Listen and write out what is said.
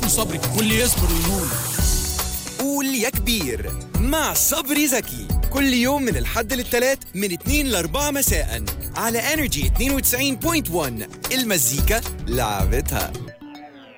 صبري واللي يصبر ينول. قول يا كبير مع صبري زكي كل يوم من الحد للثلاث من 2 ل4 مساء على انرجي 92.1. المزيكا لعبتها.